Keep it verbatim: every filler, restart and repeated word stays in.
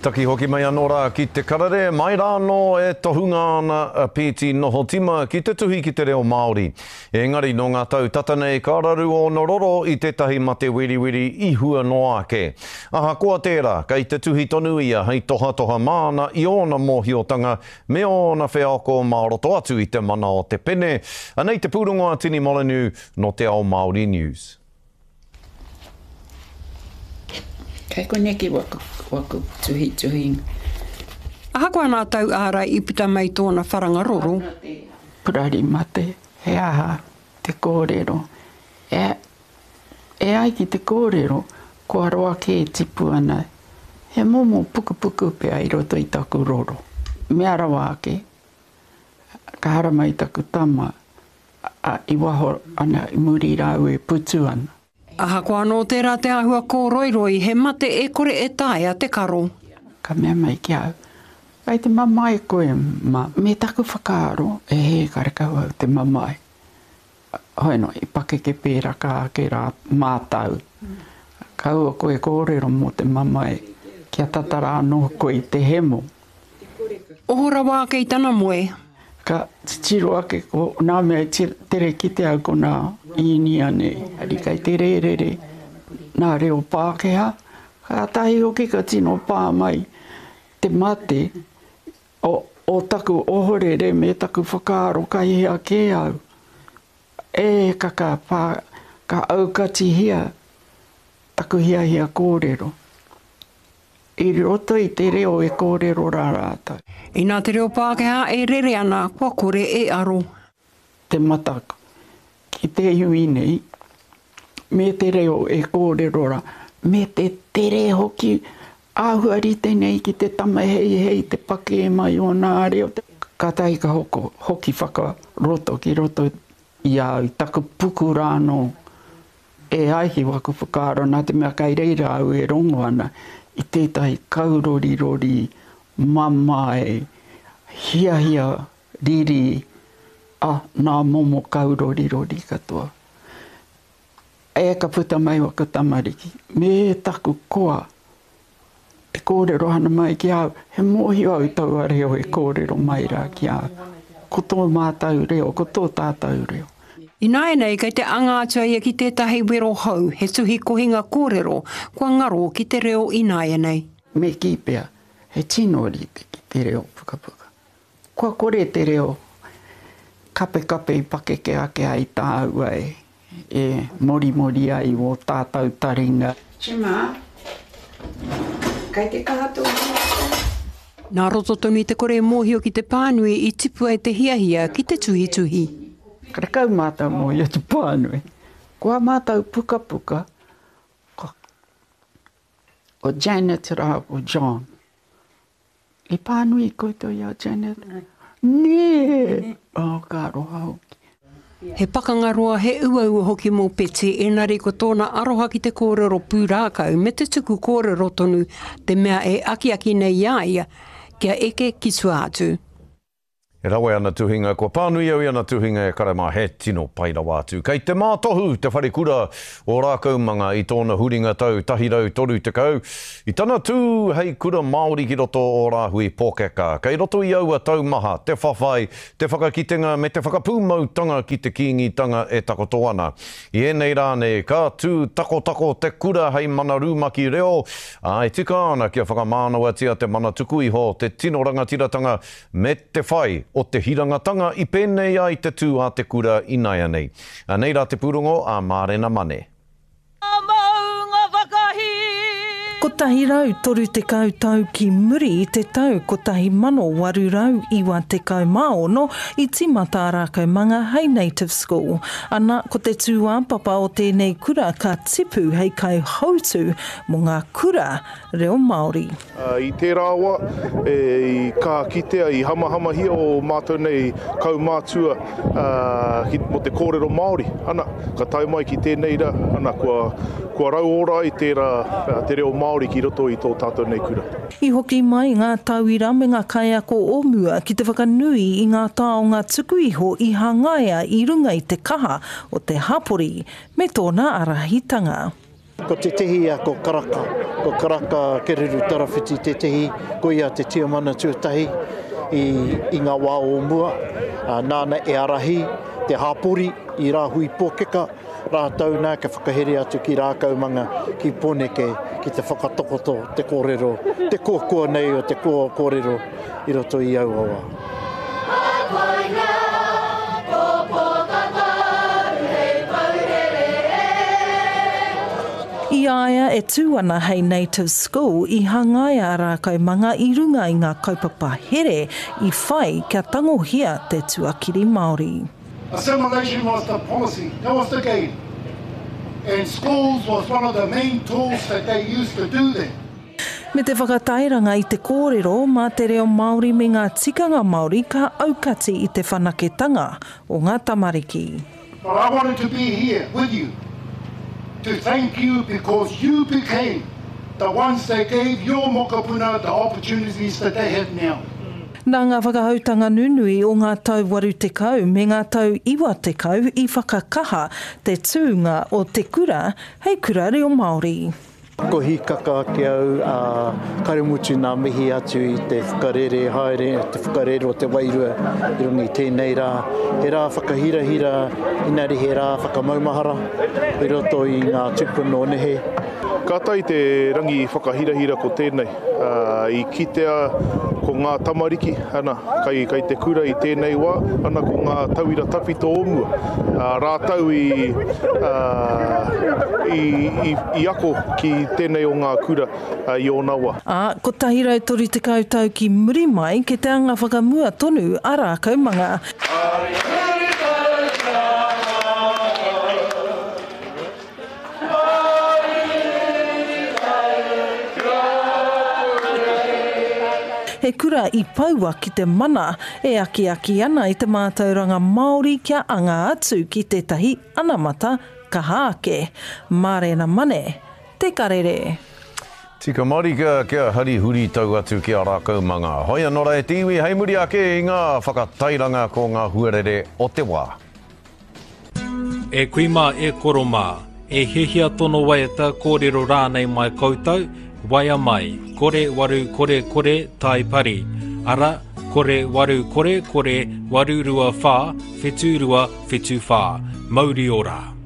Taki hoki mai anō rā ki te karare, mai rāno e tohunga ana pēti noho tima ki te tuhi ki te reo Māori. Engari no ngā tau tatanei kāraru o Nororo i tētahi ma te wiriwiri i hua no ake. Aha koa tērā, kei te tuhi tonu ia hei toha toha māna i ona mōhiotanga me ona wheako maoroto atu i te mana o te pene. Anei te pūrongoa Tini Molyneux no te Ao Māori News. Kei koneki waku, waku tuhi tuhi. Aha koa nā tau ārai i puta mai tōna wharangaroro? Purari mate, he aha te kōrero. E, e ai ki te kōrero, kua roa ke tipu ana. He momo puku puku pea i roto i taku roro. Mea rawa ake, ka hara mai taku tama, a, i waho ana i muri rau e putu ana. Aha koa no tērā te ahua kōroiroi, he mate e kore e taia te karo. Ka mea mai ki au. Kai te mamai koe, ma, me taku whakaaro e he karekau au te mamai. Hoi no, i pake ke pēra ka ke rā mātau. Ka ua koe kōrero mo te mamai, kia tatara anō koe i te hemo. Ohora wā kei tana moe. Ka titiro ake ko nā mea tere ki te au ko nā ini ane. Ari kai te rerere nā reo Pākehā. Ka tahi hoki ka tino pā mai te mate o, o taku ohorere me taku whakaaro kai hea ke au. E kaka pā, ka aukati hia taku hia hia kōrero. I roto i te reo e kōrero rā rātou. I nā te reo Pākehā e rere ana, kua kore e aro. Te matako, ki te iui nei, me te reo e kōrero rā, me te tere hoki āhuari tenei ki te tama hei hei te pake e mai o nā reo. Ka tai ka hoko, hoki whakaroto ki roto i au, taku puku rāno e aihi waku whakaaro, nā te mea kai reira au e rongo ana, i tētahi kaurori rori, mamae, hia hia riri, a nā momo kaurori rori katoa. E ka puta mai waka tamariki, me taku koa, te kōrero hana mai ki au, he mohi au tau a reo e kōrero mai rā ki au. Ko tō mātau reo, ko tō tātau reo. I nāi nei, kei te angātua ia ki tētahi wero hau, he tuhi kohinga kōrero, kua ngaro ki te reo i nāi nei. Me kīpea, he tino rite ki te reo puka puka. Kua kore te reo, kape kape i pake ke ake ai tāu ai, e mori mori ai o tātau taringa. Chima, kai te kātou. Nā roto tonu i te kore mōhio ki te pānui i tipu ai te hiahia ki te tuhi tuhi. Karakau mātau mō i atu pānui. Kua mātau puka puka, o Janet rā o John. I pānui koito i a Janet? Nē! O ka roha hoki. He pakangaroa he ua ua hoki mō peti, enari ko tōna aroha ki te kōrero pūrākau me te tuku kōrero tonu te mea e aki aki nei iaia, kia eke ki tua atu. E rawe ana tuhinga, kua pānui au i ana tuhinga e karama he tino paira wātu. Kei te mātohu, te wharekura o rākaumanga i tōna huringa tau, tahirau toru te kau. I tana tū hei kura Māori ki roto o rāhui pōkeka. Kei roto i aua tau maha, te whawhai, te whakakitenga me te whakapūmautanga ki te kīngitanga e takoto ana. I enei rāne, ka tū tako tako te kura hei mana rūmaki reo. Ai tika ana kia whakamānawatia te mana tuku iho, te tino rangatiratanga me te whai o te hirangatanga i pēnei ai te tū a te kura i nai anei. Nei rā te pūrongo a Mārena Mane. Ko tahi rau toru te kau tau ki muri i te tau ko tahi mano waru rau iwa te kau maono i Tīmata rākau manga hei Native School. Ana ko te tū papa o tēnei kura ka tipu hei kau hautu mo ngā kura reo Māori. Uh, I te rāua, e, i ka kitea i hamahama hia o mātou nei kau mātua uh, ki, mo te kōrero Māori. Ana, ka tau mai ki tēnei ra, ana kua, kua rau ora i tērā, te reo Māori ki roto i tō tātou nei kura. I hoki mai ngā tauira me ngā kaiako o mua ki te whakanui i ngā tā o ngā tuku iho i hangaia i runga i te kaha o te hapori me tōna arahitanga. Ko te tehi a ko karaka, ko karaka kereru tarawhiti te tehi, ko ia te tiamana tuatahi i, i ngā wā o mua, uh, nāna e arahi, te hāpori i rāhui pōkeka, rātau nā ka whakahere atu ki rākaumanga ki Pōneke ki te whakatokoto, te kōrero, te kōkua nei o te kō kōrero i roto i Aua. I aia e tū ana hei Native School i hangai a rākaumanga i runga i ngā kaupapa here i whai kia tangohia te tuakiri Māori. Assimilation was the policy, that was the game. And schools was one of the main tools that they used to do that. Me te whakatairanga i te kōrero mā te reo Māori me ngā tikanga Māori ka aukati i te whanaketanga o ngā tamariki. But I wanted to be here with you to thank you because you became the ones that gave your mokopuna the opportunities that they have now. Nā ngā whakahautanga nunui o ngā tau waru tekau me ngā tau iwa tekau i whakakaha te tūnga o te kura hei kura reo Māori. Ko hikaka ke au a uh, karemutu nā mihi atu i te whakarere haere, te whakarere o te wairua i rungi tēnei rā. He rā whakahirahira, inari he rā whakamaumahara, i roto i ngā tupuno nehe. Ka tai te rangi whakahirahira ko tēnei, uh, i kitea ko ngā tamariki, ana, kai, kai te kura i tēnei wā, ana ko ngā tauira tapito omua, uh, rātau i, uh, i, i, i ako ki tēnei o ngā kura uh, i o nawa. A, ko tahirau tori te kautau ki muri mai ke te anga whakamua tonu a rākaumanga. He kura i paua ki te mana e aki aki ana i te mātauranga Māori kia anga atu ki tētahi anamata ka hāke. Mārena mane, te karere. Tika marika kia hari huri tau atu ki a rākaumanga. Hoi anora e tiwi, hei muri ake i ngā whakatairanga ko ngā huarere o te wā. E kuima e koroma, e hehia tono waiata kōrero rānei mai koutou, waia mai, kore waru kore kore tai pari. Ara, kore waru kore kore waru rua whā, whetū rua whetū whā. Mauri ora.